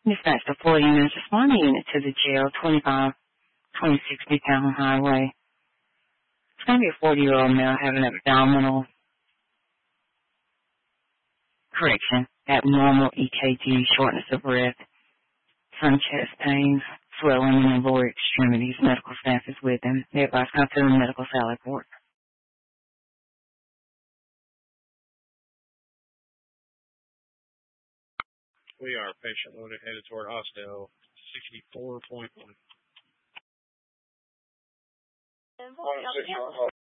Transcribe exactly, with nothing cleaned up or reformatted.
Dispatch the forty minutes responding unit to the jail, twenty-five twenty-six Midtown Highway. It's going to be a forty-year-old male having abdominal correction, abnormal E K G, shortness of breath, some chest pain, swelling in the lower extremities. Medical staff is with him. They advise consider medical salary report. We are patient loaded, headed toward Austell, sixty-four point one.